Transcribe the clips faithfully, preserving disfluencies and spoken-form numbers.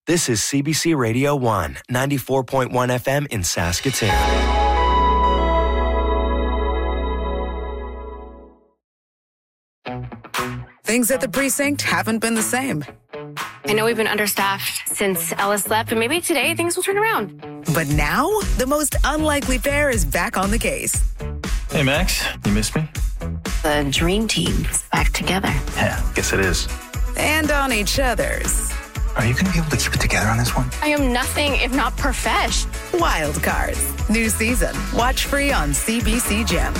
This is C B C Radio one, ninety-four point one F M in Saskatoon. Things at the precinct haven't been the same. I know we've been understaffed since Ellis left, but maybe today things will turn around. But now, the most unlikely pair is back on the case. Hey, Max, you missed me? The dream team is back together. Yeah, guess it is. And on each other's Are you going to be able to keep it together on this one? I am nothing if not profesh. wild cards. New season. Watch free on C B C Gem.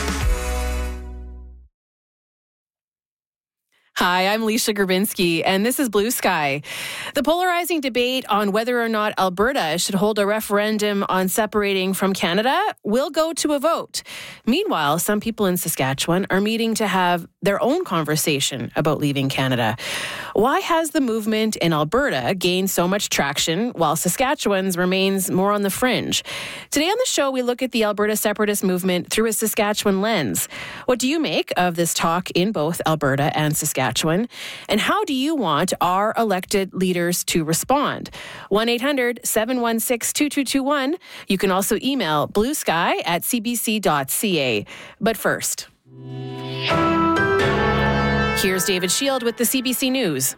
Hi, I'm Leisha Grabinski, and this is Blue Sky. The polarizing debate on whether or not Alberta should hold a referendum on separating from Canada will go to a vote. Meanwhile, some people in Saskatchewan are meeting to have their own conversation about leaving Canada. Why has the movement in Alberta gained so much traction while Saskatchewan's remains more on the fringe? Today on the show, we look at the Alberta separatist movement through a Saskatchewan lens. What do you make of this talk in both Alberta and Saskatchewan? And how do you want our elected leaders to respond? one eight hundred seven one six two two two one. You can also email bluesky at c b c dot c a. But first, here's David Shield with the C B C News.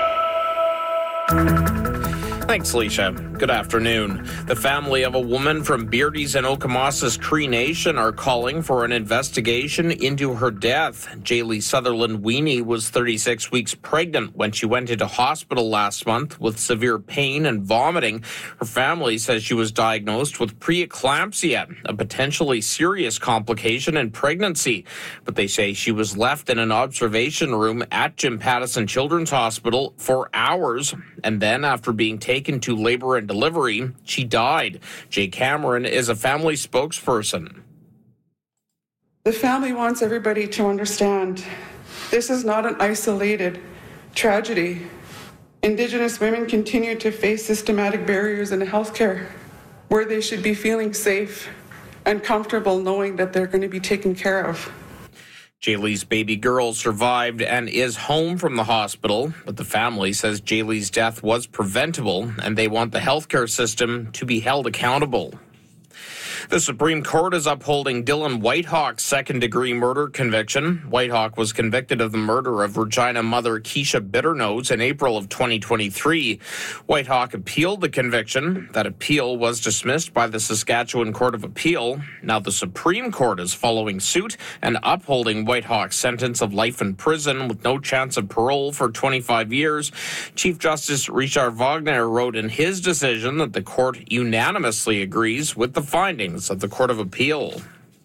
Thanks, Leisha. Good afternoon. The family of a woman from Beardy's and Okamasas Cree Nation are calling for an investigation into her death. Jaylee Sutherland Weenie was thirty-six weeks pregnant when she went into hospital last month with severe pain and vomiting. Her family says she was diagnosed with preeclampsia, a potentially serious complication in pregnancy. But they say she was left in an observation room at Jim Pattison Children's Hospital for hours, and then after being taken Taken to labor and delivery, she died. Jay Cameron is a family spokesperson. The family wants everybody to understand this is not an isolated tragedy. Indigenous women continue to face systematic barriers in healthcare where they should be feeling safe and comfortable knowing that they're going to be taken care of. Jaylee's baby girl survived and is home from the hospital, but the family says Jaylee's death was preventable and they want the healthcare system to be held accountable. The Supreme Court is upholding Dylan Whitehawk's second-degree murder conviction. Whitehawk was convicted of the murder of Regina mother Keisha Bitternose in April of twenty twenty-three. Whitehawk appealed the conviction. That appeal was dismissed by the Saskatchewan Court of Appeal. Now the Supreme Court is following suit and upholding Whitehawk's sentence of life in prison with no chance of parole for twenty-five years. Chief Justice Richard Wagner wrote in his decision that the court unanimously agrees with the findings of the Court of Appeal.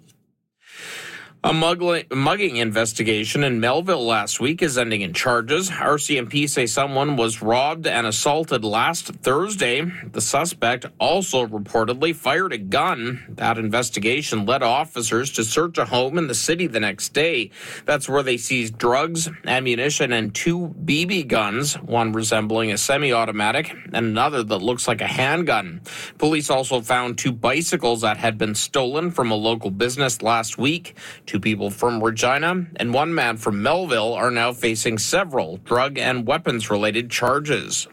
A mugging investigation in Melville last week is ending in charges. R C M P say someone was robbed and assaulted last Thursday. The suspect also reportedly fired a gun. That investigation led officers to search a home in the city the next day. That's where they seized drugs, ammunition, and two B B guns, one resembling a semi-automatic and another that looks like a handgun. Police also found two bicycles that had been stolen from a local business last week. Two people from Regina and one man from Melville are now facing several drug and weapons-related charges.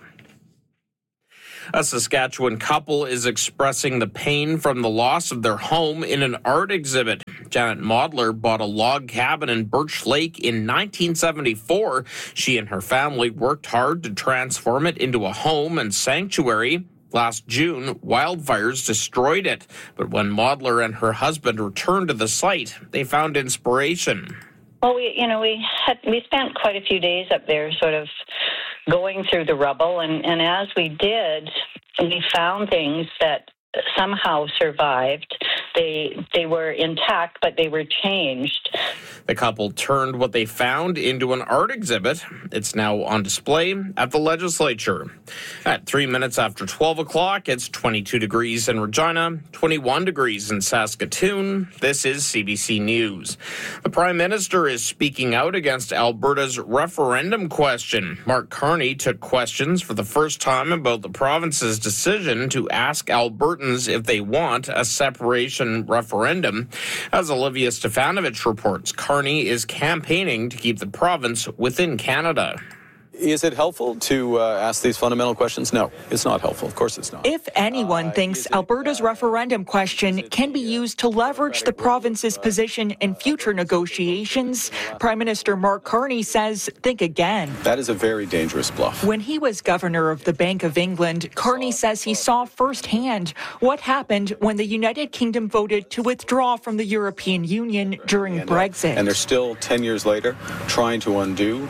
A Saskatchewan couple is expressing the pain from the loss of their home in an art exhibit. Janet Modler bought a log cabin in Birch Lake in nineteen seventy-four. She and her family worked hard to transform it into a home and sanctuary. Last June, wildfires destroyed it, but when Modler and her husband returned to the site, they found inspiration. Well, we, you know, we had we spent quite a few days up there, sort of going through the rubble, and, and as we did, we found things that somehow survived. They they were intact, but they were changed. The couple turned what they found into an art exhibit. It's now on display at the legislature. At three minutes after twelve o'clock, it's twenty-two degrees in Regina, twenty-one degrees in Saskatoon. This is C B C News. The Prime Minister is speaking out against Alberta's referendum question. Mark Carney took questions for the first time about the province's decision to ask Albertans if they want a separation referendum. As Olivia Stefanovich reports, Carney is campaigning to keep the province within Canada. Is it helpful to uh, ask these fundamental questions? No, it's not helpful. Of course it's not. If anyone uh, thinks it, Alberta's uh, referendum question can be used to leverage the province's position in future negotiations, Prime Minister Mark Carney says think again. That is a very dangerous bluff. When he was governor of the Bank of England, Carney says he saw firsthand what happened when the United Kingdom voted to withdraw from the European Union during and, Brexit. And they're still ten years later trying to undo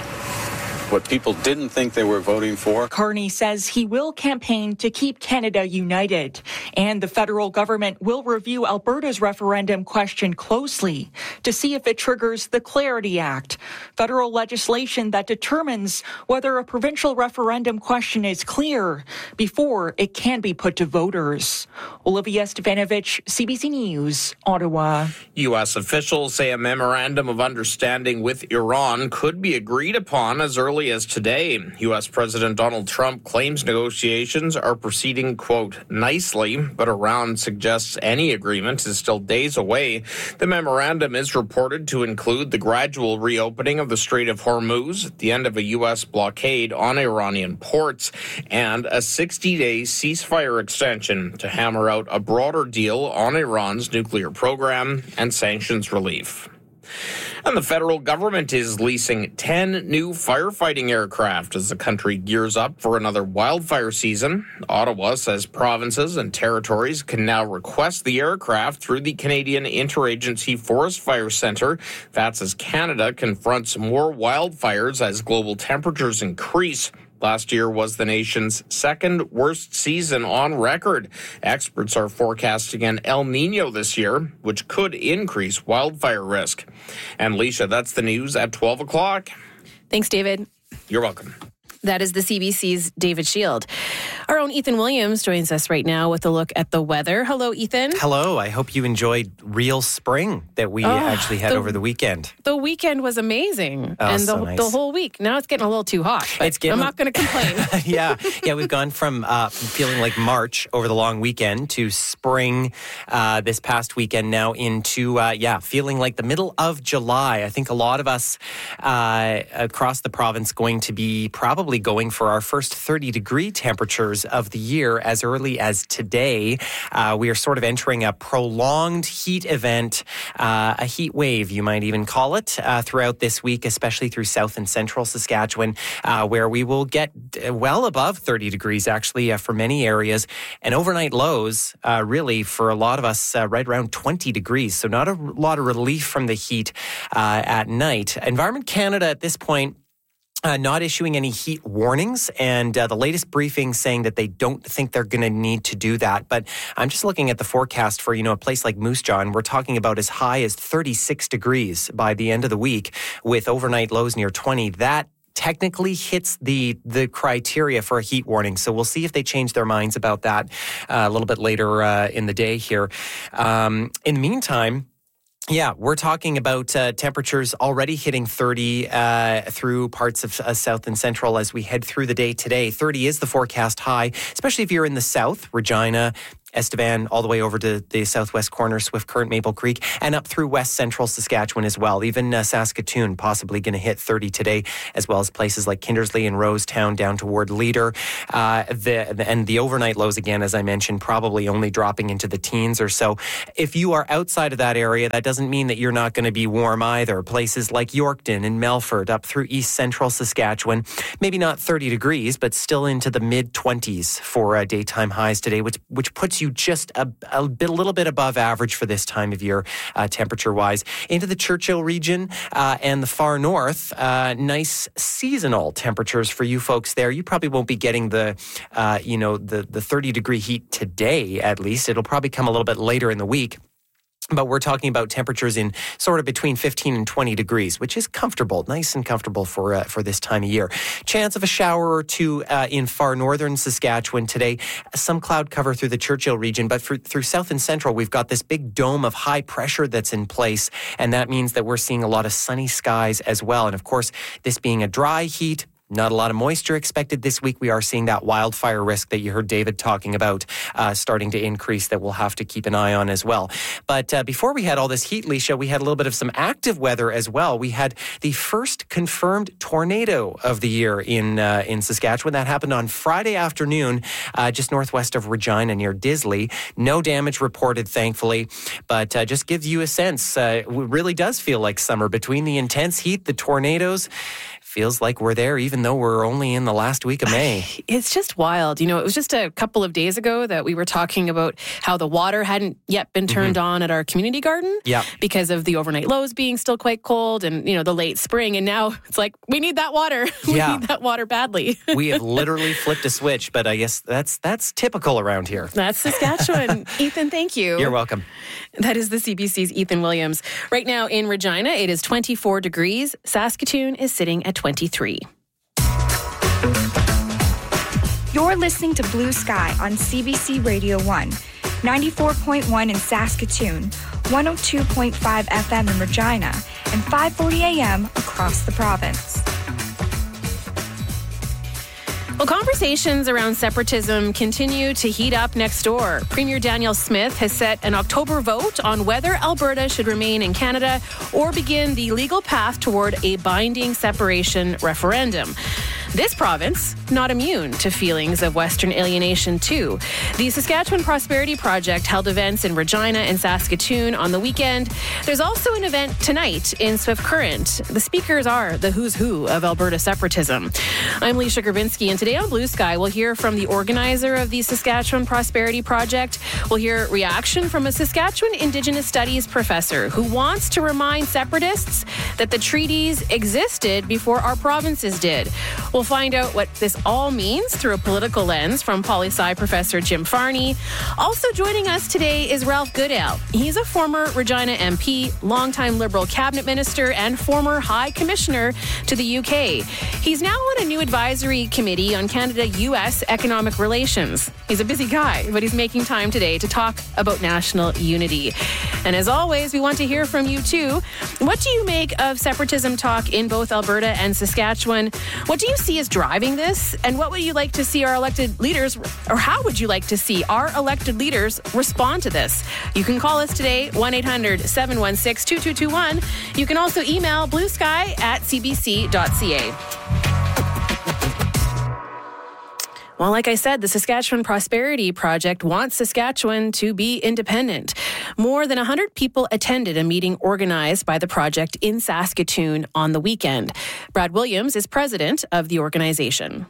what people didn't think they were voting for. Carney says he will campaign to keep Canada united, and the federal government will review Alberta's referendum question closely to see if it triggers the Clarity Act, federal legislation that determines whether a provincial referendum question is clear before it can be put to voters. Olivia Stefanovich, C B C News, Ottawa. U S officials say a memorandum of understanding with Iran could be agreed upon as early as today. U S President Donald Trump claims negotiations are proceeding, quote, nicely, but Iran suggests any agreement is still days away. The memorandum is reported to include the gradual reopening of the Strait of Hormuz, the end of a U S blockade on Iranian ports, and a sixty-day ceasefire extension to hammer out a broader deal on Iran's nuclear program and sanctions relief. And the federal government is leasing ten new firefighting aircraft as the country gears up for another wildfire season. Ottawa says provinces and territories can now request the aircraft through the Canadian Interagency Forest Fire Centre. That's as Canada confronts more wildfires as global temperatures increase. Last year was the nation's second worst season on record. Experts are forecasting an El Nino this year, which could increase wildfire risk. And Leisha, that's the news at twelve o'clock. Thanks, David. You're welcome. That is the C B C's David Shield. Our own Ethan Williams joins us right now with a look at the weather. Hello, Ethan. Hello. I hope you enjoyed real spring that we oh, actually had the, over the weekend. The weekend was amazing. Oh, and the, so nice. the whole week. Now it's getting a little too hot. But it's getting, I'm not going to complain. yeah. Yeah, we've gone from uh, feeling like March over the long weekend to spring uh, this past weekend now into, uh, yeah, feeling like the middle of July. I think a lot of us uh, across the province going to be probably going for our first thirty degree temperatures of the year as early as today. Uh, we are sort of entering a prolonged heat event, uh, a heat wave, you might even call it, uh, throughout this week, especially through south and central Saskatchewan, uh, where we will get well above thirty degrees actually uh, for many areas, and overnight lows uh, really for a lot of us uh, right around twenty degrees. So not a lot of relief from the heat uh, at night. Environment Canada at this point Uh, not issuing any heat warnings, and uh, the latest briefing saying that they don't think they're going to need to do that. But I'm just looking at the forecast for, you know, a place like Moose Jaw, and we're talking about as high as thirty-six degrees by the end of the week with overnight lows near twenty. That technically hits the the criteria for a heat warning. So we'll see if they change their minds about that uh, a little bit later uh, in the day here. Um, in the meantime, yeah, we're talking about uh, temperatures already hitting thirty uh, through parts of uh, south and central as we head through the day today. thirty is the forecast high, especially if you're in the south, Regina, Estevan, all the way over to the southwest corner, Swift Current, Maple Creek, and up through west central Saskatchewan as well. Even uh, Saskatoon possibly going to hit thirty today, as well as places like Kindersley and Rosetown down toward Leader. Uh, the, the, and the overnight lows, again, as I mentioned, probably only dropping into the teens or so. If you are outside of that area, that doesn't mean that you're not going to be warm either. Places like Yorkton and Melfort, up through east central Saskatchewan, maybe not thirty degrees, but still into the mid-twenties for uh, daytime highs today, which, which puts you just a, a, bit, a little bit above average for this time of year, uh, temperature-wise. Into the Churchill region uh, and the far north, uh, nice seasonal temperatures for you folks there. You probably won't be getting the, uh, you know, the the thirty-degree heat today, at least. It'll probably come a little bit later in the week. But we're talking about temperatures in sort of between fifteen and twenty degrees, which is comfortable, nice and comfortable for uh, for this time of year. Chance of a shower or two uh, in far northern Saskatchewan today. Some cloud cover through the Churchill region, but for, through south and central, we've got this big dome of high pressure that's in place, and that means that we're seeing a lot of sunny skies as well. And of course, this being a dry heat, Not a lot of moisture expected this week. We are seeing that wildfire risk that you heard David talking about uh, starting to increase that we'll have to keep an eye on as well. But uh, before we had all this heat, Leisha, we had a little bit of some active weather as well. We had the first confirmed tornado of the year in uh, in Saskatchewan. That happened on Friday afternoon, uh, just northwest of Regina near Disley. No damage reported, thankfully, but uh, just gives you a sense. Uh, it really does feel like summer. Between the intense heat, the tornadoes, feels like we're there even though we're only in the last week of May. It's just wild. You know, it was just a couple of days ago that we were talking about how the water hadn't yet been turned mm-hmm. on at our community garden yeah. because of the overnight lows being still quite cold and, you know, the late spring. And now it's like, we need that water. we yeah. need that water badly. We have literally flipped a switch, but I guess that's that's typical around here. That's Saskatchewan. Ethan, thank you. You're welcome. That is the C B C's Ethan Williams. Right now in Regina, it is twenty-four degrees. Saskatoon is sitting at twenty-three. You're listening to Blue Sky on C B C Radio one, ninety-four point one in Saskatoon, one oh two point five F M in Regina, and five forty A M across the province. Well, conversations around separatism continue to heat up next door. Premier Danielle Smith has set an October vote on whether Alberta should remain in Canada or begin the legal path toward a binding separation referendum. This province, not immune to feelings of Western alienation too. The Saskatchewan Prosperity Project held events in Regina and Saskatoon on the weekend. There's also an event tonight in Swift Current. The speakers are the who's who of Alberta separatism. I'm Leisha Grabinski, and today on Blue Sky, we'll hear from the organizer of the Saskatchewan Prosperity Project. We'll hear reaction from a Saskatchewan Indigenous Studies professor who wants to remind separatists that the treaties existed before our provinces did. We'll find out what this all means through a political lens from poli-sci professor Jim Farney. Also joining us today is Ralph Goodale. He's a former Regina M P, longtime Liberal cabinet minister, and former High Commissioner to the U K. He's now on a new advisory committee on Canada-U S economic relations. He's a busy guy, but he's making time today to talk about national unity. And as always, we want to hear from you too. What do you make of separatism talk in both Alberta and Saskatchewan? What do you see is driving this? And what would you like to see our elected leaders, or how would you like to see our elected leaders respond to this? You can call us today, one eight hundred seven one six two two two one. You can also email bluesky at c b c dot c a. Well, like I said, the Saskatchewan Prosperity Project wants Saskatchewan to be independent. More than one hundred people attended a meeting organized by the project in Saskatoon on the weekend. Brad Williams is president of the organization.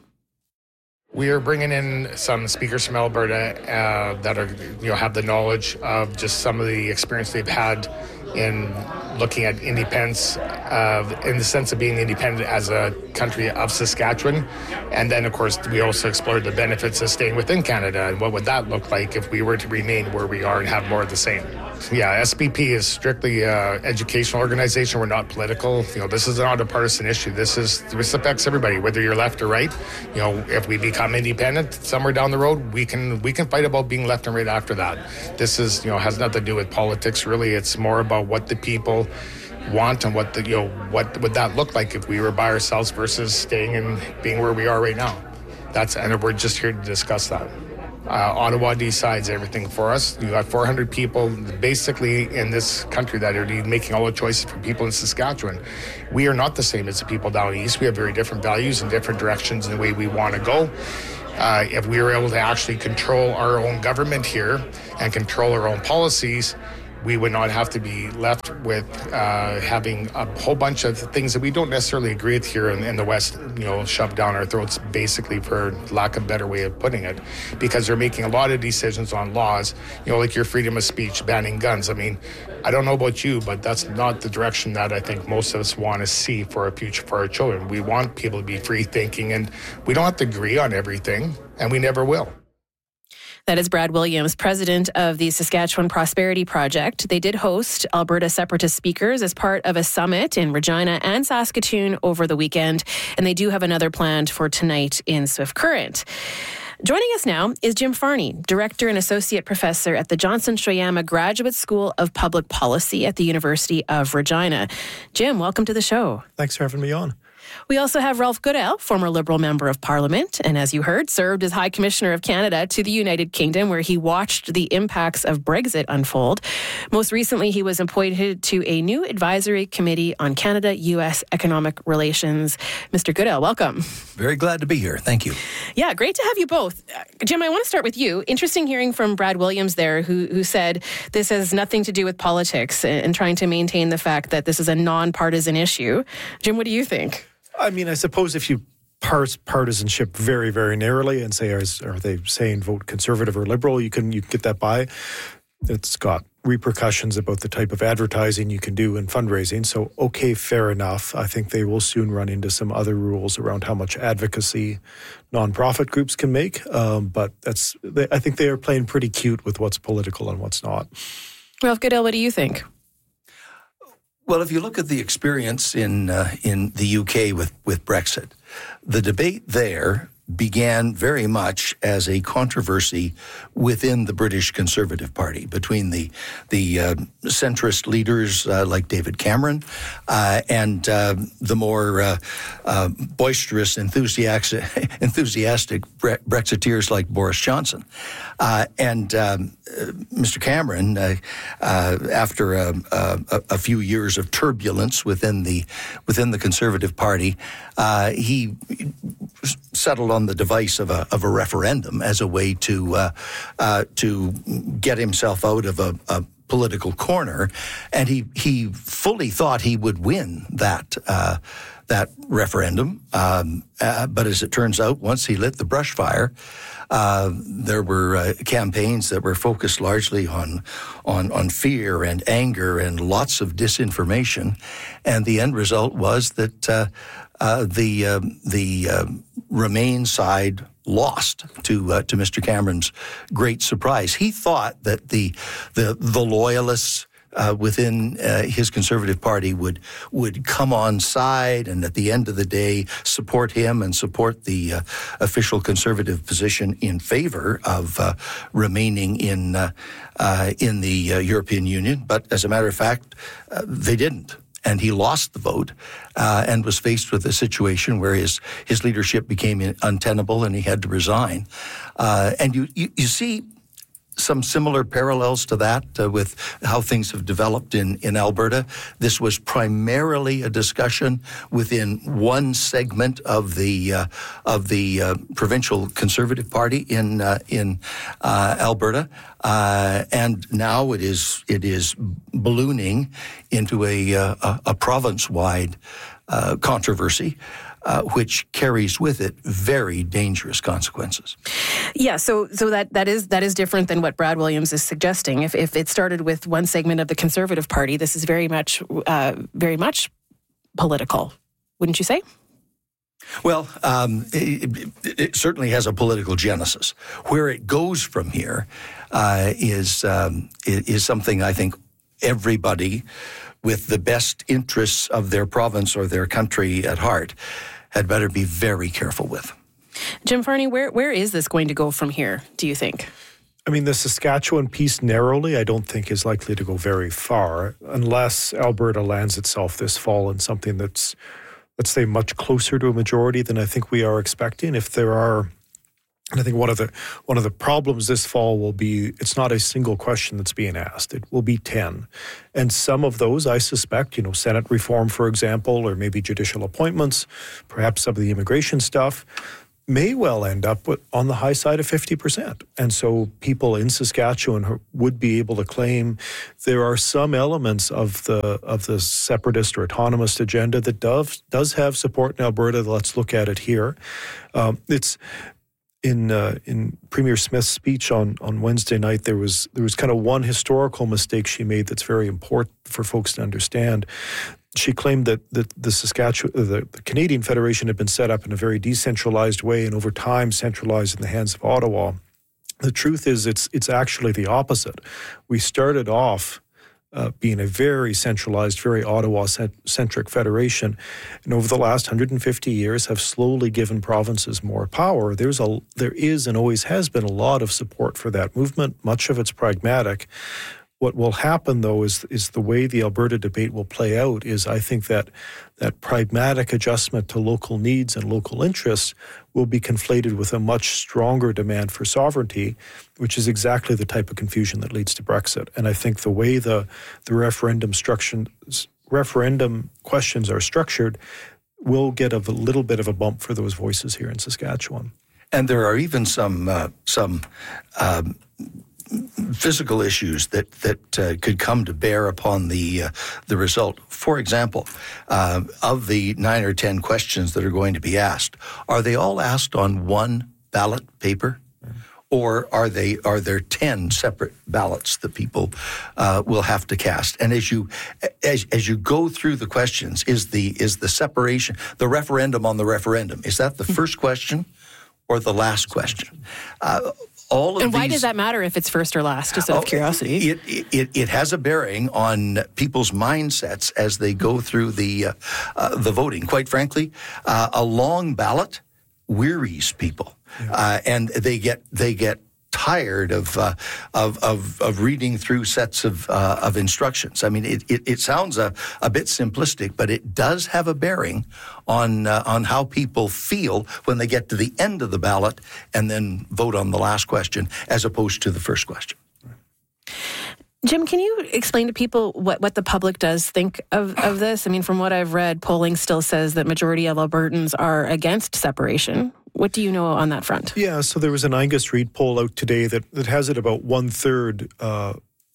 We are bringing in some speakers from Alberta uh, that are, you know, have the knowledge of just some of the experience they've had in looking at independence, uh, in the sense of being independent as a country of Saskatchewan. And then, of course, we also explored the benefits of staying within Canada and what would that look like if we were to remain where we are and have more of the same. Yeah, S P P is strictly an educational organization. We're not political. You know, this is not a partisan issue. This is this affects everybody, whether you're left or right. You know, if we become independent somewhere down the road, we can we can fight about being left and right after that. This is, you know, has nothing to do with politics. Really, it's more about what the people want and what the you know what would that look like if we were by ourselves versus staying and being where we are right now. That's and we're just here to discuss that. Uh, Ottawa decides everything for us. You got four hundred people basically in this country that are making all the choices for people in Saskatchewan. We are not the same as the people down east. We have very different values and different directions in the way we want to go. Uh, if we were able to actually control our own government here and control our own policies, we would not have to be left with uh, having a whole bunch of things that we don't necessarily agree with here in, in the West, you know, shoved down our throats, basically, for lack of a better way of putting it, because they're making a lot of decisions on laws, you know, like your freedom of speech, banning guns. I mean, I don't know about you, but that's not the direction that I think most of us want to see for our future, for our children. We want people to be free thinking, and we don't have to agree on everything, and we never will. That is Brad Williams, president of the Saskatchewan Prosperity Project. They did host Alberta separatist speakers as part of a summit in Regina and Saskatoon over the weekend, and they do have another planned for tonight in Swift Current. Joining us now is Jim Farney, Director and Associate Professor at the Johnson Shoyama Graduate School of Public Policy at the University of Regina. Jim, welcome to the show. Thanks for having me on. We also have Ralph Goodale, former Liberal Member of Parliament, and as you heard, served as High Commissioner of Canada to the United Kingdom, where he watched the impacts of Brexit unfold. Most recently, he was appointed to a new advisory committee on Canada-U S economic relations. Mister Goodale, welcome. Very glad to be here. Thank you. Yeah, great to have you both. Uh, Jim, I want to start with you. Interesting hearing from Brad Williams there, who, who said this has nothing to do with politics and, and trying to maintain the fact that this is a non-partisan issue. Jim, what do you think? I mean, I suppose if you parse partisanship very, very narrowly and say, are, are they saying vote Conservative or Liberal, you can you can get that by. It's got repercussions about the type of advertising you can do in fundraising. So, okay, fair enough. I think they will soon run into some other rules around how much advocacy nonprofit groups can make. Um, but that's they, I think they are playing pretty cute with what's political and what's not. Ralph Goodale, what do you think? Well, if you look at the experience in uh, in the U K with, with Brexit, the debate there began very much as a controversy within the British Conservative Party between the the uh, centrist leaders uh, like David Cameron uh, and uh, the more uh, uh, boisterous, enthusiastic, enthusiastic Bre- Brexiteers like Boris Johnson. Uh, and um, uh, Mister Cameron, uh, uh, after a, a, a few years of turbulence within the within the Conservative Party, uh, he settled on the device of a of a referendum as a way to uh, uh, to get himself out of a, a political corner, and he he fully thought he would win that uh, that referendum. Um, uh, but as it turns out, once he lit the brush fire, uh, there were uh, campaigns that were focused largely on on on fear and anger and lots of disinformation, and the end result was that uh, uh, the uh, the uh, Remain side lost to uh, to Mister Cameron's great surprise. He thought that the the the loyalists uh, within uh, his Conservative Party would would come on side and at the end of the day support him and support the uh, official Conservative position in favor of uh, remaining in uh, uh, in the uh, European Union. But as a matter of fact, uh, they didn't. And he lost the vote uh, and was faced with a situation where his, his leadership became untenable and he had to resign. Uh, and you, you, you see some similar parallels to that uh, with how things have developed in, in Alberta. This was primarily a discussion within one segment of the uh, of the uh, provincial Conservative Party in uh, in uh, Alberta, uh, and now it is it is ballooning into a uh, a, a province-wide uh, controversy. Uh, which carries with it very dangerous consequences. Yeah, so so that, that is that is different than what Brad Williams is suggesting. If if it started with one segment of the Conservative Party, this is very much uh, very much political, wouldn't you say? Well, um, it, it certainly has a political genesis. Where it goes from here uh, is um, is something I think everybody with the best interests of their province or their country at heart had better be very careful with. Jim Farney, where where is this going to go from here, do you think? I mean, the Saskatchewan piece narrowly, I don't think is likely to go very far unless Alberta lands itself this fall in something that's, let's say, much closer to a majority than I think we are expecting. If there are, and I think one of the one of the problems this fall will be, it's not a single question that's being asked. It will be ten. And some of those, I suspect, you know, Senate reform, for example, or maybe judicial appointments, perhaps some of the immigration stuff, may well end up with, on the high side of fifty percent. And so people in Saskatchewan would be able to claim there are some elements of the of the separatist or autonomous agenda that does, does have support in Alberta. Let's look at it here. Um, it's... In uh, in Premier Smith's speech on, on Wednesday night, there was there was kind of one historical mistake she made that's very important for folks to understand. She claimed that, that the Saskatchewan, the, the Canadian Federation had been set up in a very decentralized way and over time centralized in the hands of Ottawa. The truth is, it's it's actually the opposite. We started off Uh, being a very centralized, very Ottawa-centric federation, and over the last one hundred fifty years have slowly given provinces more power. There's a, there is and always has been a lot of support for that movement. Much of it's pragmatic. What will happen, though, is is the way the Alberta debate will play out is I think that that pragmatic adjustment to local needs and local interests will be conflated with a much stronger demand for sovereignty, which is exactly the type of confusion that leads to Brexit. And I think the way the, the referendum structure, referendum questions are structured will get a little bit of a bump for those voices here in Saskatchewan. And there are even some uh, some um, physical issues that that uh, could come to bear upon the uh, the result. For example, uh, of the nine or ten questions that are going to be asked, are they all asked on one ballot paper, or are they are there ten separate ballots that people uh, will have to cast? And as you as as you go through the questions, is the is the separation, the referendum on the referendum, is that the first question or the last question? Uh, All of and why these, does that matter if it's first or last, just out of oh, curiosity? It, it it has a bearing on people's mindsets as they go through the uh, uh, the voting. Quite frankly, uh, a long ballot wearies people, yeah. uh, and they get they get tired of uh, of, of of reading through sets of uh, of instructions. I mean, it it, it sounds a, a bit simplistic, but it does have a bearing on uh, on how people feel when they get to the end of the ballot and then vote on the last question as opposed to the first question. Jim, can you explain to people what, what the public does think of, of this? I mean, from what I've read, polling still says that majority of Albertans are against separation. What do you know on that front? Yeah, so there was an Angus Reid poll out today that, that has it about one-third uh,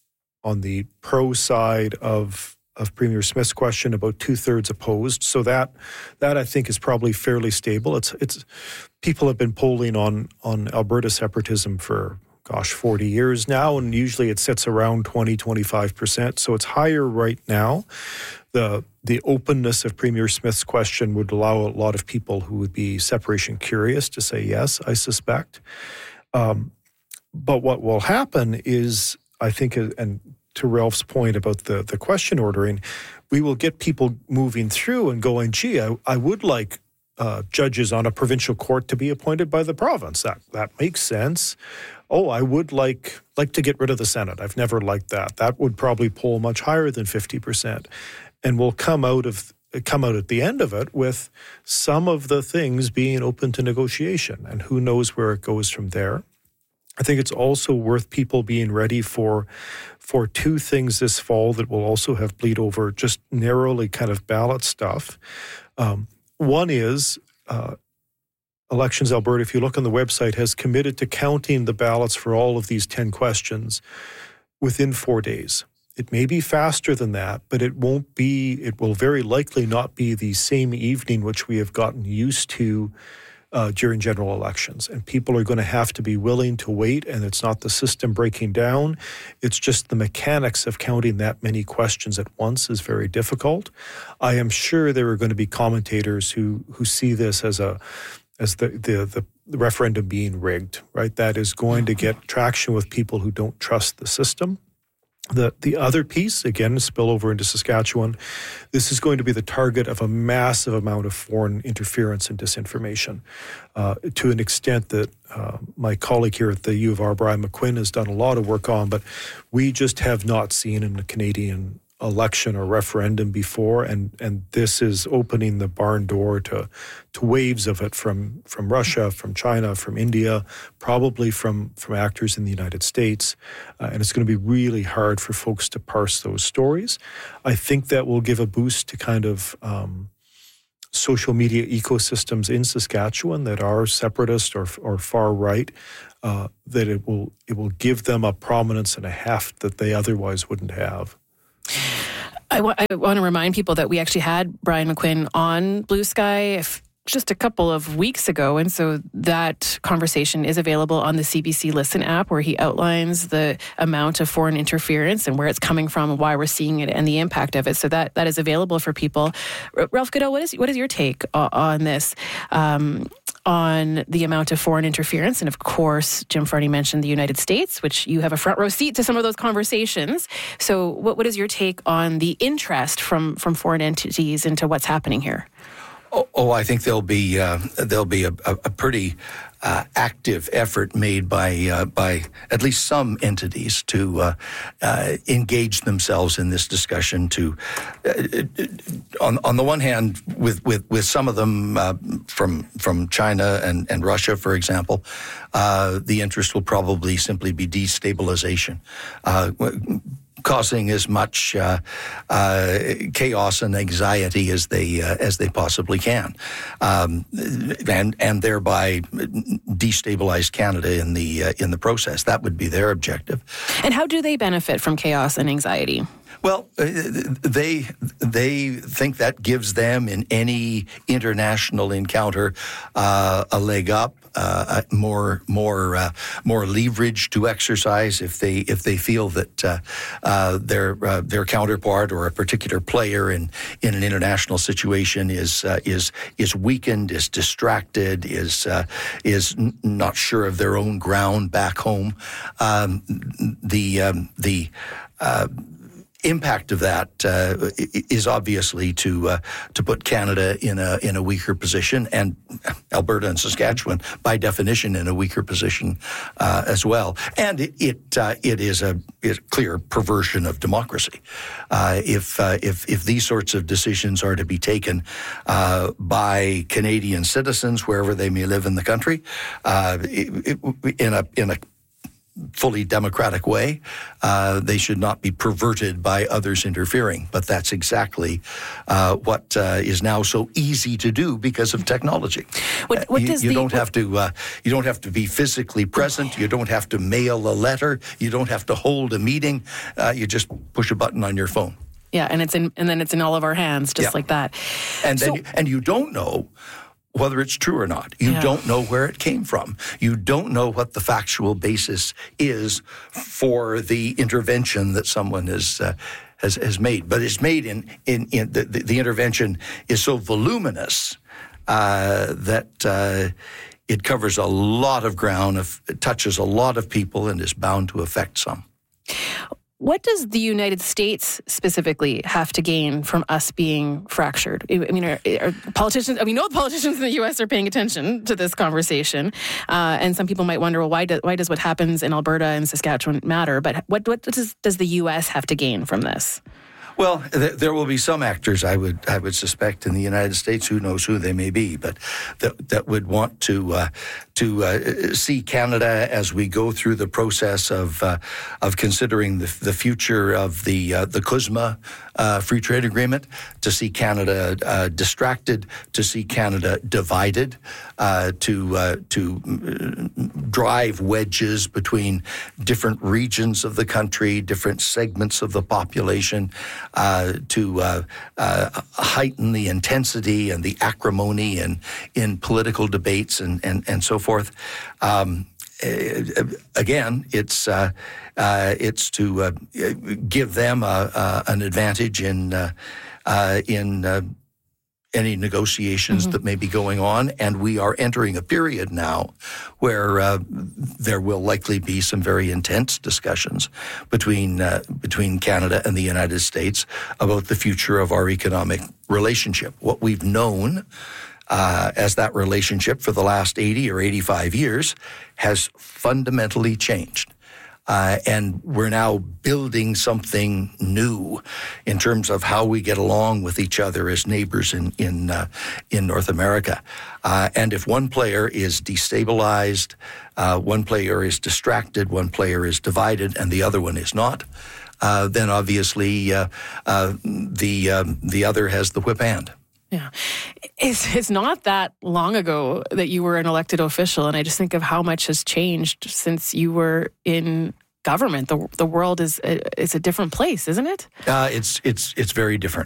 on the pro side of of Premier Smith's question, about two-thirds opposed. So that that I think is probably fairly stable. It's it's people have been polling on on Alberta separatism for gosh, forty years now, and usually it sits around twenty, twenty-five percent. So it's higher right now. The the openness of Premier Smith's question would allow a lot of people who would be separation curious to say yes, I suspect. Um, but what will happen is, I think, and to Ralph's point about the, the question ordering, we will get people moving through and going, gee, I, I would like uh, judges on a provincial court to be appointed by the province. That that makes sense. Oh, I would like like to get rid of the Senate. I've never liked that. That would probably poll much higher than fifty percent. And we'll come out of come out at the end of it with some of the things being open to negotiation. And who knows where it goes from there. I think it's also worth people being ready for for two things this fall that will also have bleed over just narrowly kind of ballot stuff. Um, one is uh, Elections Alberta, if you look on the website, has committed to counting the ballots for all of these ten questions within four days. It may be faster than that, but it won't be, it will very likely not be the same evening which we have gotten used to uh, during general elections. And people are going to have to be willing to wait, and it's not the system breaking down. It's just the mechanics of counting that many questions at once is very difficult. I am sure there are going to be commentators who who see this as a as the, the, the referendum being rigged, right? That is going to get traction with people who don't trust the system. The the other piece, again, spill over into Saskatchewan, this is going to be the target of a massive amount of foreign interference and disinformation uh, to an extent that uh, my colleague here at the U of R, Brian McQuinn, has done a lot of work on, but we just have not seen in the Canadian election or referendum before, and and this is opening the barn door to to waves of it from from Russia, from China, from India, probably from from actors in the United States, uh, and it's going to be really hard for folks to parse those stories. I think that will give a boost to kind of um, social media ecosystems in Saskatchewan that are separatist or or far right. Uh, that it will it will give them a prominence and a heft that they otherwise wouldn't have. I, w- I want to remind people that we actually had Brian McQuinn on Blue Sky if, just a couple of weeks ago. And so that conversation is available on the C B C Listen app, where he outlines the amount of foreign interference and where it's coming from and why we're seeing it and the impact of it. So that, that is available for people. R- Ralph Goodell, what is what is your take uh, on this? Um, on the amount of foreign interference. And of course, Jim Farney mentioned the United States, which you have a front row seat to some of those conversations. So what, what is your take on the interest from, from foreign entities into what's happening here? Oh, oh I think there'll be uh, there'll be a, a, a pretty uh, active effort made by uh, by at least some entities to uh, uh, engage themselves in this discussion. To uh, on on the one hand, with with, with some of them uh, from from China and, and Russia, for example, uh, the interest will probably simply be destabilization. Uh, causing as much uh, uh, chaos and anxiety as they uh, as they possibly can, um, and and thereby destabilize Canada in the uh, in the process. That would be their objective. And how do they benefit from chaos and anxiety? Well, uh, they they think that gives them in any international encounter uh, a leg up, uh, more more uh, more leverage to exercise if they if they feel that uh, uh, their uh, their counterpart or a particular player in, in an international situation is uh, is is weakened, is distracted, is uh, is n- not sure of their own ground back home. Um, the um, the uh, impact of that uh, is obviously to uh, to put Canada in a in a weaker position, and Alberta and Saskatchewan, by definition, in a weaker position uh, as well. And it it, uh, it is a, a clear perversion of democracy. Uh, if uh, if if these sorts of decisions are to be taken uh, by Canadian citizens, wherever they may live in the country, uh, it, it, in a in a fully democratic way, uh, they should not be perverted by others interfering. But that's exactly uh, what uh, is now so easy to do because of technology. What, what you does you the, don't have to. Uh, you don't have to be physically present. You don't have to mail a letter. You don't have to hold a meeting. Uh, you just push a button on your phone. Yeah, and it's in, and then it's in all of our hands, just yeah. like that. And so, then, you, and you don't know whether it's true or not. You yeah. don't know where it came from. You don't know what the factual basis is for the intervention that someone has uh, has, has made. But it's made in in, in the, the, the intervention is so voluminous uh, that uh, it covers a lot of ground, it touches a lot of people, and is bound to affect some. What does the United States specifically have to gain from us being fractured? I mean, are, are politicians, we know the politicians in the U S are paying attention to this conversation, uh, and some people might wonder, well, why, do, why does what happens in Alberta and Saskatchewan matter? But what, what does, does the U S have to gain from this? Well, th- there will be some actors, I would I would suspect, in the United States, who knows who they may be, but that that would want to uh, to uh, see Canada as we go through the process of uh, of considering the, the future of the uh, the C U S M A uh, free trade agreement, to see Canada uh, distracted, to see Canada divided, uh, to uh, to drive wedges between different regions of the country, different segments of the population. Uh, to uh, uh, heighten the intensity and the acrimony in, in political debates and, and, and so forth. Um, again, it's uh, uh, it's to uh, give them a, a, an advantage in uh, uh, in uh, any negotiations mm-hmm. that may be going on, and we are entering a period now where uh, there will likely be some very intense discussions between uh, between Canada and the United States about the future of our economic relationship. What we've known uh, as that relationship for the last eighty or eighty-five years has fundamentally changed. Uh, and we're now building something new in terms of how we get along with each other as neighbors in in uh, in North America. Uh, and if one player is destabilized, uh, one player is distracted, one player is divided, and the other one is not, uh, then obviously uh, uh, the um, the other has the whip hand. Yeah. It's, it's not that long ago that you were an elected official, and I just think of how much has changed since you were in government. The the world is a, is a different place, isn't it? Uh, it's it's it's very different.